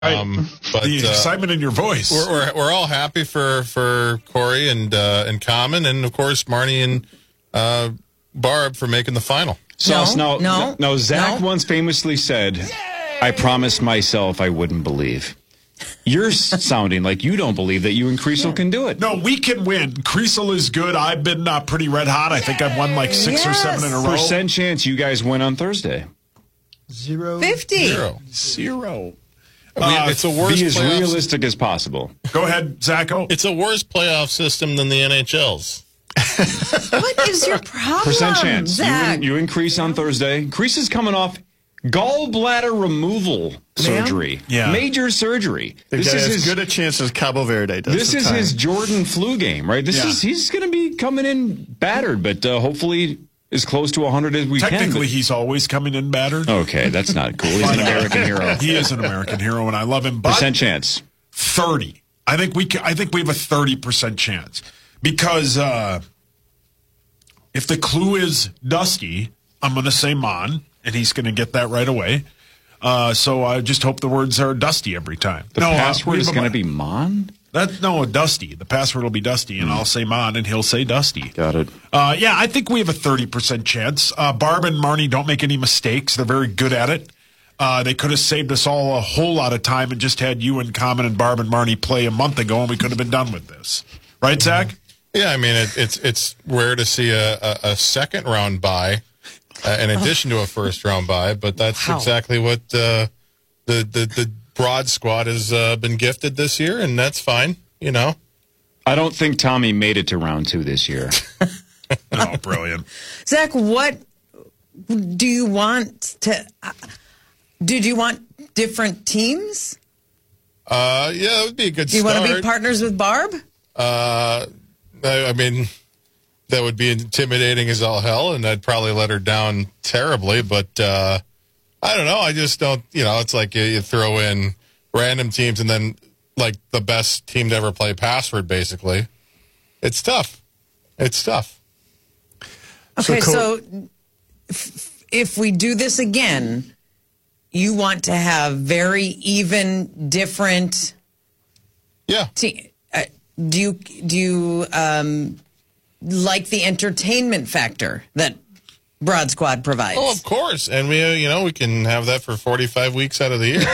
But the excitement in your voice. We're all happy for Corey and Common, and of course Marnie and Barb for making the final. No, Zach once famously said, "I promised myself I wouldn't believe." You're sounding like you don't believe that you and Creasel can do it. No, we can win. Creasel is good. I've been pretty red hot. I think I've won like 6 or 7 in a row. Percent chance you guys win on Thursday. 50. Zero. It's a worse. Be as realistic as possible. Go ahead, Zacho. It's a worse playoff system than the NHL's. What is your problem, Percent chance. Zach? You increase on Thursday. Crease is coming off gallbladder removal surgery. Yeah. Major surgery. This is as good a chance as Cabo Verde does. This is his Jordan flu game, right? He's going to be coming in battered, but hopefully as close to 100 as we can. Technically, he's always coming in battered. Okay, that's not cool. He's an American hero. He is an American hero, and I love him. But Percent chance. 30. I think we have a 30% chance because if the clue is Dusty, I'm going to say Mon, and he's going to get that right away. So I just hope the words are Dusty every time. The password is going to be Mon? Dusty. The password will be Dusty, and I'll say Mon, and he'll say Dusty. Got it. Yeah, I think we have a 30% chance. Barb and Marnie don't make any mistakes. They're very good at it. They could have saved us all a whole lot of time and just had you and Common and Barb and Marnie play a month ago, and we could have been done with this. Right, Zach? Yeah, I mean, it's rare to see a second round bye in addition to a first round bye, but that's exactly what the Broad squad has been gifted this year, and that's fine, you know. I don't think Tommy made it to round 2 this year. Oh, brilliant. Zach, what do you want to... did you want different teams? Yeah, that would be a good start. Do you want to be partners with Barb? I mean, that would be intimidating as all hell, and I'd probably let her down terribly, but I don't know. I just don't, it's like you throw in random teams and then, like, the best team to ever play password, basically. It's tough. Okay, so if we do this again, you want to have very even, different... Yeah. Do you like the entertainment factor that Broad Squad provides? Oh, of course. And we can have that for 45 weeks out of the year.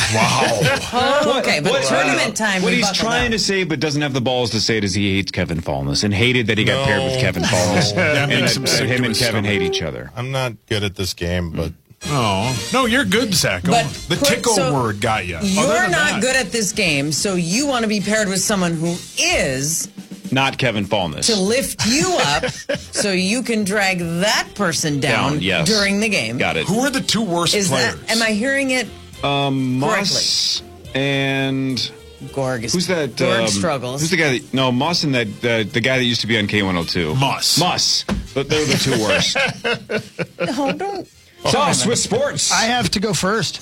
Wow. Okay, but tournament time. What he's trying to say, but doesn't have the balls to say it, is he hates Kevin Fallness and hated that he got paired with Kevin Fallness. That makes him sick. Him to and his Kevin stomach. hate each other. I'm not good at this game, but... Oh, no, you're good, Zach. But the tickle word got you. You're not good at this game, so you want to be paired with someone who is... Not Kevin Fallness. To lift you up so you can drag that person down yes. during the game. Got it. Who are the 2 worst players? Am I hearing it Moss and... Gorg is... Who's that? Gorg struggles. Who's the guy that... No, Moss and the guy that used to be on K102. Moss. But they're the 2 worst. No, don't... Sauce with sports. I have to go first.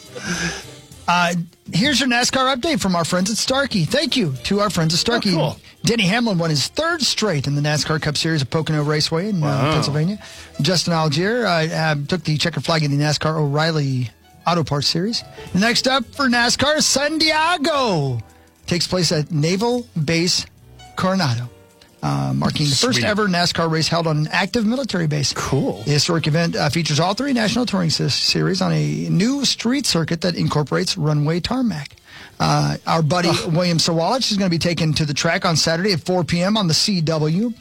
Here's your NASCAR update from our friends at Starkey. Thank you to our friends at Starkey. Oh, cool. Denny Hamlin won his 3rd straight in the NASCAR Cup Series at Pocono Raceway in Pennsylvania. Justin Allgaier took the checkered flag in the NASCAR O'Reilly Auto Parts Series. Next up for NASCAR, San Diego takes place at Naval Base Coronado. Marking the first ever NASCAR race held on an active military base. Cool. The historic event features all 3 National Touring Series on a new street circuit that incorporates runway tarmac. Our buddy William Sawalich is going to be taken to the track on Saturday at 4 p.m. on the CW.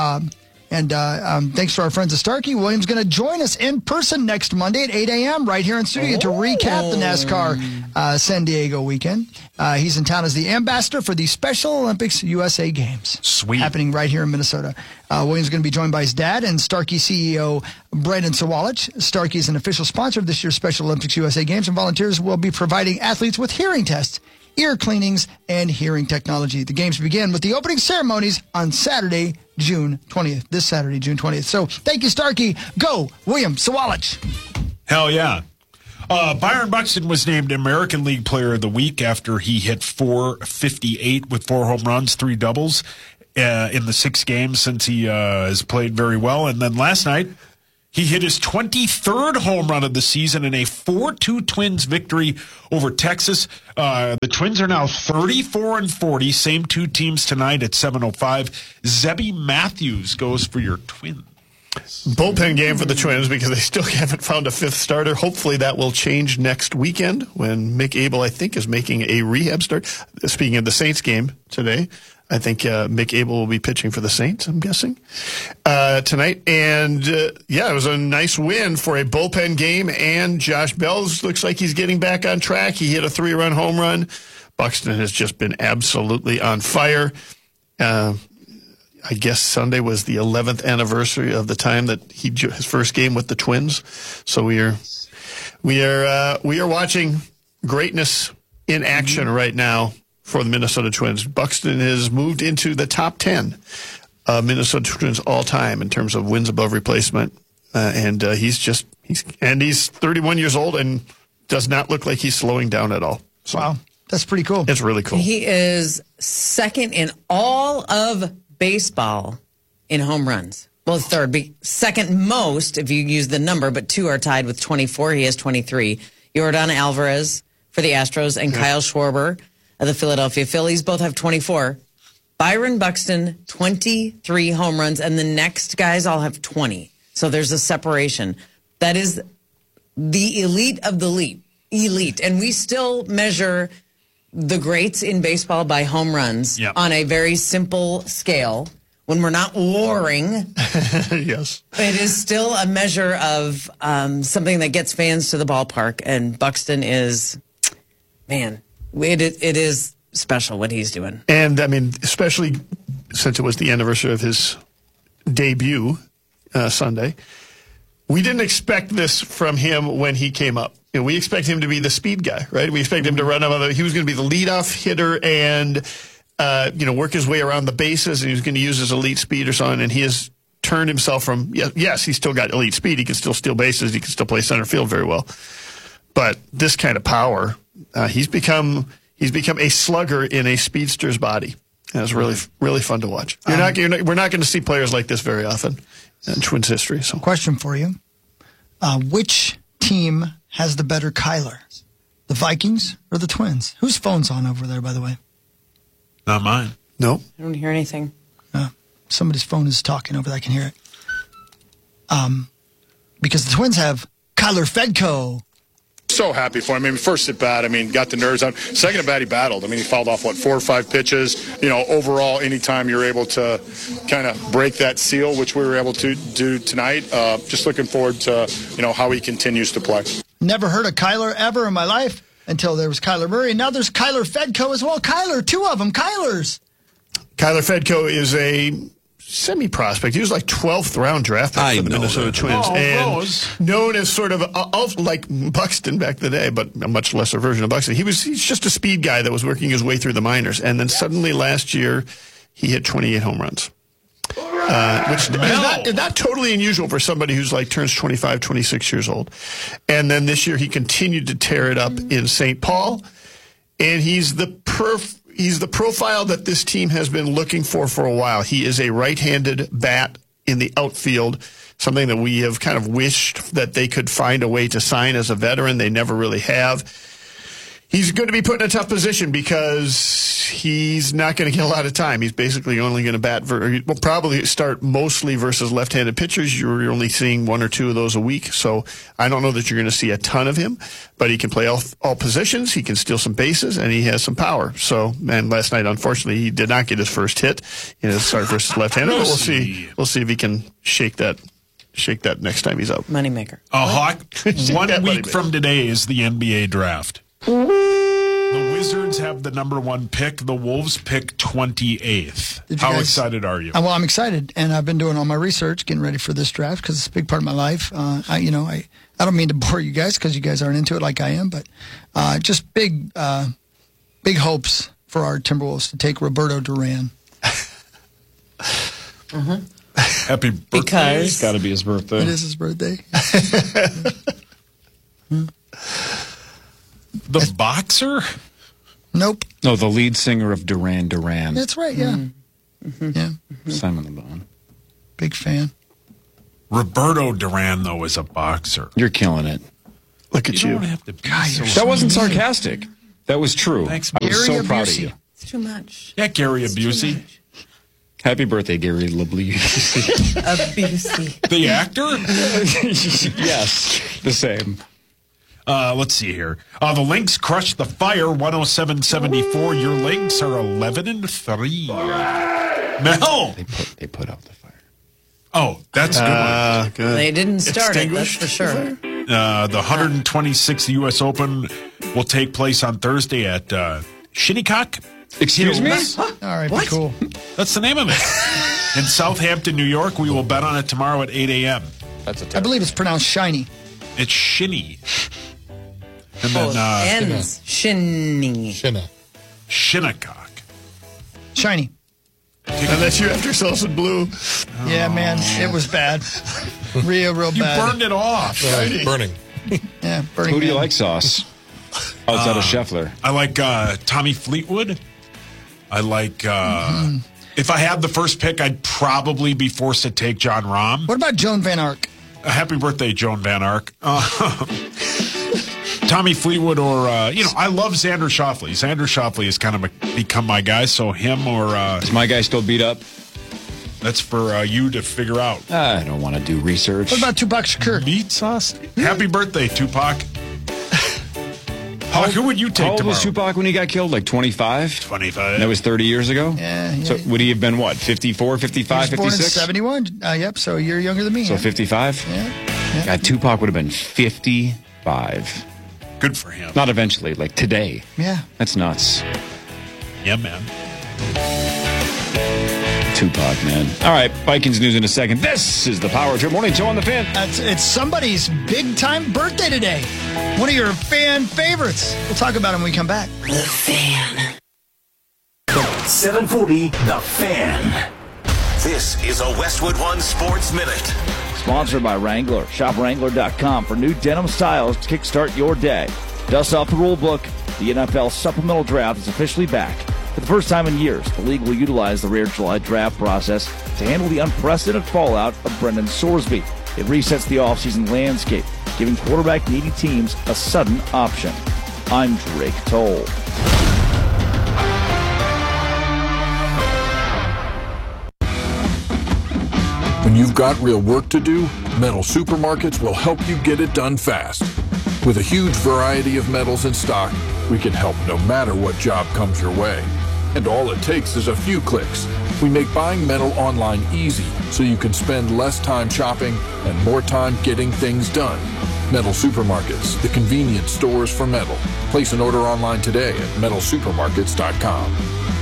Thanks to our friends at Starkey, William's going to join us in person next Monday at 8 a.m. right here in studio to recap the NASCAR San Diego weekend. He's in town as the ambassador for the Special Olympics USA Games. Sweet. Happening right here in Minnesota. William's going to be joined by his dad and Starkey CEO Brandon Sawalich. Starkey is an official sponsor of this year's Special Olympics USA Games, and volunteers will be providing athletes with hearing tests, ear cleanings, and hearing technology. The games begin with the opening ceremonies on Saturday, June 20th. This Saturday, June 20th. So thank you, Starkey. Go, William Sawalich. Hell yeah. Byron Buxton was named American League Player of the Week after he hit .458 with 4 home runs, 3 doubles in the 6 games since he has played very well. And then last night, He hit his 23rd home run of the season in a 4-2 Twins victory over Texas. The Twins are now 34-40. Same two teams tonight at 7:05. Zebby Matthews goes for your Twins. Bullpen game for the Twins because they still haven't found a fifth starter. Hopefully that will change next weekend when Mick Abel, I think, is making a rehab start. Speaking of the Saints game today, I think Mick Abel will be pitching for the Saints, I'm guessing, tonight. And, it was a nice win for a bullpen game. And Josh Bell looks like he's getting back on track. He hit a 3-run home run. Buxton has just been absolutely on fire. I guess Sunday was the 11th anniversary of the time that his first game with the Twins. So we are watching greatness in action right now for the Minnesota Twins. Buxton has moved into the top 10 of Minnesota Twins all time in terms of wins above replacement. And he's 31 years old and does not look like he's slowing down at all. So Wow. That's pretty cool. it's really cool. He is second in all of baseball in home runs. Well, third, second most if you use the number, but two are tied with 24. He has 23. Yordan Alvarez for the Astros and Kyle Schwarber of the Philadelphia Phillies both have 24. Byron Buxton, 23 home runs, and the next guys all have 20. So there's a separation. That is the elite of the elite. And we still measure the greats in baseball by home runs on a very simple scale. When we're not warring, Yes. it is still a measure of something that gets fans to the ballpark. And Buxton is, man, it is special what he's doing. And, I mean, especially since it was the anniversary of his debut Sunday, we didn't expect this from him when he came up. We expect him to be the speed guy, right? We expect him to run up. He was going to be the leadoff hitter and, work his way around the bases, and he was going to use his elite speed or something. And he has turned himself from, yes, he's still got elite speed. He can still steal bases. He can still play center field very well. But this kind of power, he's become a slugger in a speedster's body. And it's really, really fun to watch. We're not going to see players like this very often in Twins history. So, Question for you. Which team has the better Kyler? The Vikings or the Twins? Whose phone's on over there, by the way? Not mine. no. I don't hear anything. Somebody's phone is talking over there. I can hear it. Because the Twins have Kyler Fedko. So happy for him. I mean, first at bat, got the nerves out. Second at bat, he battled. He fouled off, 4 or 5 pitches. Overall, anytime you're able to kind of break that seal, which we were able to do tonight, just looking forward to, how he continues to play. Never heard of Kyler ever in my life until there was Kyler Murray. And now there's Kyler Fedko as well. Kyler, 2 of them, Kylers. Kyler Fedko is a semi-prospect. He was like 12th round draft pick for the Minnesota Twins. And known as sort of like Buxton back in the day, but a much lesser version of Buxton. He's just a speed guy that was working his way through the minors. And then suddenly last year, he hit 28 home runs. Which is not totally unusual for somebody who's turns 25, 26 years old. And then this year he continued to tear it up in St. Paul. And he's the profile that this team has been looking for a while. He is a right-handed bat in the outfield, something that we have kind of wished that they could find a way to sign as a veteran. They never really have. He's going to be put in a tough position because he's not going to get a lot of time. He's basically only going to bat will probably start mostly versus left-handed pitchers. You're only seeing 1 or 2 of those a week. So I don't know that you're going to see a ton of him, but he can play all positions. He can steal some bases, and he has some power. So, man, last night, unfortunately, he did not get his first hit in his start versus left-handed. But we'll see if he can shake that next time he's out. Moneymaker. Hawk, 1 week from today is the NBA draft. The Wizards have the number 1 pick. The Wolves pick 28th. How excited are you? Well, I'm excited, and I've been doing all my research, getting ready for this draft because it's a big part of my life. I don't mean to bore you guys because you guys aren't into it like I am, but just big hopes for our Timberwolves to take Roberto Duran. Happy birthday! Because It's got to be his birthday. It is his birthday. The boxer? Nope. No, the lead singer of Duran Duran. That's right. Yeah. Yeah. Simon Le Bon. Big fan. Roberto Duran, though, is a boxer. You're killing it. Look at you. Don't have to be so That wasn't sarcastic. That was true. Thanks, I was Gary so proud of Busey. you. It's too much. Yeah, Gary Busey. Happy birthday, Gary Busey. Abusey. The actor? Yes, the same. Let's see here. The Lynx crushed the Fire 107-74. Your Lynx are 11-3. Mel. They put out the fire. Oh, that's good. Good. They didn't start it, that's Extinguished for sure. The 126th U.S. Open will take place on Thursday at Shinnecock. Excuse me? All right, be cool. That's the name of it. In Southampton, New York. We will bet on it tomorrow at 8 a.m. I believe it's pronounced shiny. It's Shinny. And then Ends. Shinny. Shinnecock. Shiny. Unless you have yourself in blue. Yeah, man, it was bad. Real You bad. burned it off. Burning. Yeah, burning. Who do you man. like, Sauce? Outside of Scheffler. I like Tommy Fleetwood. I like, if I had the first pick, I'd probably be forced to take John Rahm. What about Joan Van Ark? Happy birthday, Joan Van Ark. Tommy Fleetwood or, I love Xander Schauffele. Xander Schauffele has kind of become my guy, so him or... Is my guy still beat up? that's for you to figure out. I don't want to do research. What about Tupac Shakur? Meat sauce? Happy birthday, Tupac. Who would you take How old tomorrow? was Tupac when he got killed? Like 25? 25. That was 30 years ago? Yeah. So would he have been what, 54, 55, He was born in 56? 71. Yep, so a year younger than me. So huh? 55? Yeah. God, Tupac would have been 55. Good for him. Not eventually, like today. Yeah. That's nuts. Yeah, man. Tupac, man. All right, Vikings news in a second. This is the Power Trip Morning Show on the Fan. It's somebody's big time birthday today. One of your fan favorites. We'll talk about him when we come back. The Fan. 740, The Fan. This is a Westwood One Sports Minute. Sponsored by Wrangler. Shop Wrangler.com for new denim styles to kickstart your day. Dust off the rule book. The NFL Supplemental Draft is officially back. For the first time in years, the league will utilize the rare July draft process to handle the unprecedented fallout of Brendan Sorsby. It resets the offseason landscape, giving quarterback-needy teams a sudden option. I'm Drake Toll. When you've got real work to do, Metal Supermarkets will help you get it done fast. With a huge variety of metals in stock, we can help no matter what job comes your way. And all it takes is a few clicks. We make buying metal online easy so you can spend less time shopping and more time getting things done. Metal Supermarkets, the convenience stores for metal. Place an order online today at metalsupermarkets.com.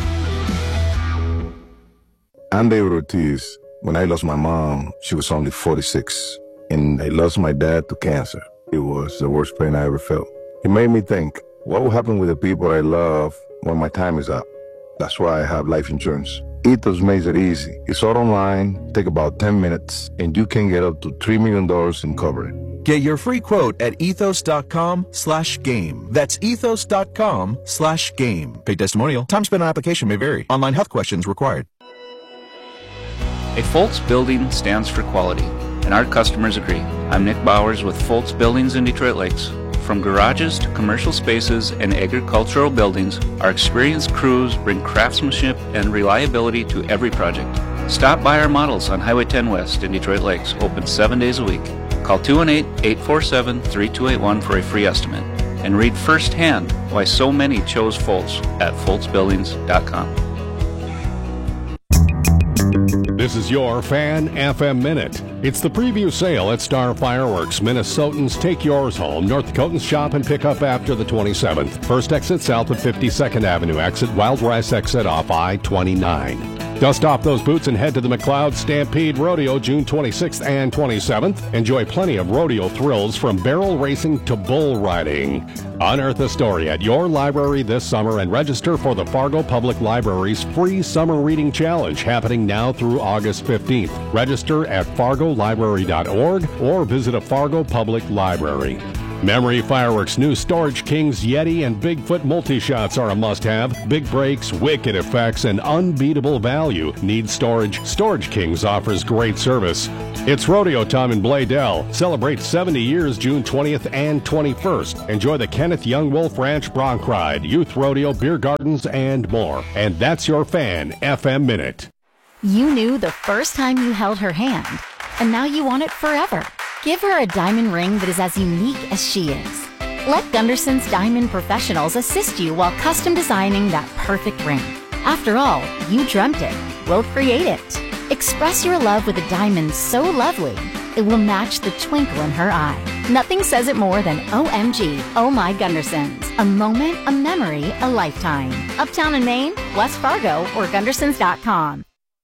I'm David Ortiz. When I lost my mom, she was only 46, and I lost my dad to cancer. It was the worst pain I ever felt. It made me think, what will happen with the people I love when my time is up? That's why I have life insurance. Ethos makes it easy. It's all online, take about 10 minutes, and you can get up to $3 million in coverage. Get your free quote at ethos.com/game. That's ethos.com/game. Paid testimonial. Time spent on application may vary. Online health questions required. A Foltz building stands for quality, and our customers agree. I'm Nick Bowers with Foltz Buildings in Detroit Lakes. From garages to commercial spaces and agricultural buildings, our experienced crews bring craftsmanship and reliability to every project. Stop by our models on Highway 10 West in Detroit Lakes, open 7 days a week. Call 218-847-3281 for a free estimate, and read firsthand why so many chose Foltz at foltzbuildings.com. This is your Fan FM Minute. It's the preview sale at Star Fireworks. Minnesotans, take yours home. North Dakotans shop and pick up after the 27th. First exit south of 52nd Avenue exit, Wild Rice exit off I-29. Dust off those boots and head to the McLeod Stampede Rodeo June 26th and 27th. Enjoy plenty of rodeo thrills from barrel racing to bull riding. Unearth a story at your library this summer and register for the Fargo Public Library's free Summer Reading Challenge happening now through August 15th. Register at fargolibrary.org or visit a Fargo Public Library. Memory Fireworks' new Storage Kings Yeti and Bigfoot multi-shots are a must-have. Big breaks, wicked effects, and unbeatable value. Need storage? Storage Kings offers great service. It's rodeo time in Bladel. Celebrate 70 years June 20th and 21st. Enjoy the Kenneth Young Wolf Ranch Bronc Ride, Youth Rodeo, Beer Gardens, and more. And that's your Fan FM Minute. You knew the first time you held her hand, and now you want it forever. Give her a diamond ring that is as unique as she is. Let Gunderson's Diamond Professionals assist you while custom designing that perfect ring. After all, you dreamt it. We'll create it. Express your love with a diamond so lovely, it will match the twinkle in her eye. Nothing says it more than OMG, Oh My Gundersons. A moment, a memory, a lifetime. Uptown in Maine, West Fargo, or Gundersons.com.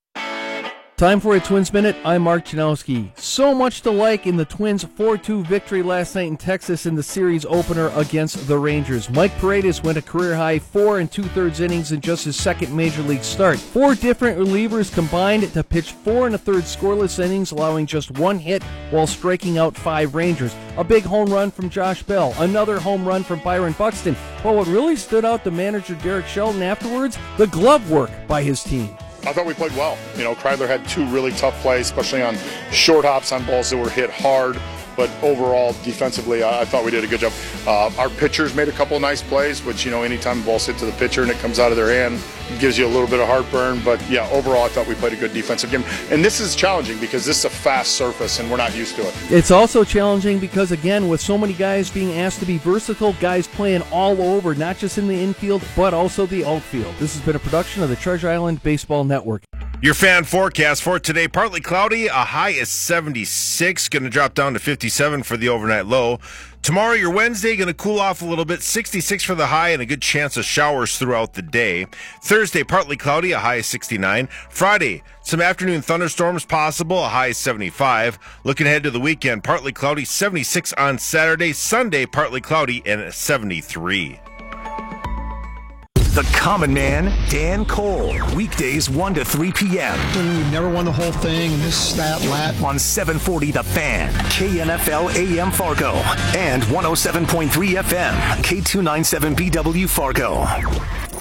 Time for a Twins Minute. I'm Mark Janowski. So much to like in the Twins' 4-2 victory last night in Texas in the series opener against the Rangers. Mike Paredes went a career-high 4 2/3 innings in just his second major league start. 4 different relievers combined to pitch 4 1/3 scoreless innings, allowing just 1 hit while striking out 5 Rangers. A big home run from Josh Bell. Another home run from Byron Buxton. But what really stood out to manager Derek Shelton afterwards? The glove work by his team. I thought we played well. Kreidler had 2 really tough plays, especially on short hops on balls that were hit hard. But overall, defensively, I thought we did a good job. Our pitchers made a couple of nice plays, which, anytime the ball's hit to the pitcher and it comes out of their hand, it gives you a little bit of heartburn. But, yeah, overall, I thought we played a good defensive game. And this is challenging because this is a fast surface, and we're not used to it. It's also challenging because, again, with so many guys being asked to be versatile, guys playing all over, not just in the infield, but also the outfield. This has been a production of the Treasure Island Baseball Network. Your fan forecast for today, partly cloudy, a high is 76, going to drop down to 57 for the overnight low. Tomorrow, your Wednesday, going to cool off a little bit, 66 for the high and a good chance of showers throughout the day. Thursday, partly cloudy, a high is 69. Friday, some afternoon thunderstorms possible, a high is 75. Looking ahead to the weekend, partly cloudy, 76 on Saturday. Sunday, partly cloudy and 73. The Common Man, Dan Cole. Weekdays 1 to 3 p.m. We've never won the whole thing, this, that, lat. On 740 The Fan, KNFL AM Fargo, and 107.3 FM, K297BW Fargo.